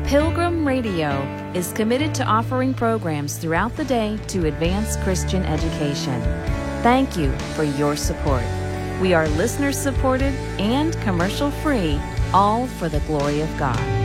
Pilgrim Radio is committed to offering programs throughout the day to advance Christian education. Thank you for your support. We are listener-supported and commercial-free, all for the glory of God.